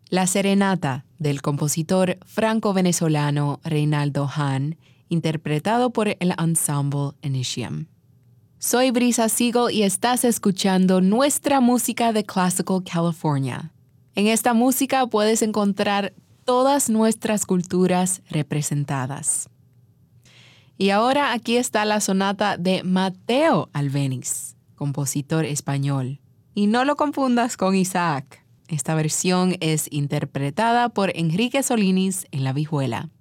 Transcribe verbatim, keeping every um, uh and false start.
La Serenata, del compositor franco-venezolano Reinaldo Hahn, interpretado por el ensemble Initium. Soy Brisa Siegel y estás escuchando nuestra música de Classical California. En esta música puedes encontrar todas nuestras culturas representadas. Y ahora aquí está la sonata de Mateo Albéniz, compositor español. Y no lo confundas con Isaac. Esta versión es interpretada por Enrique Solinis en la vihuela.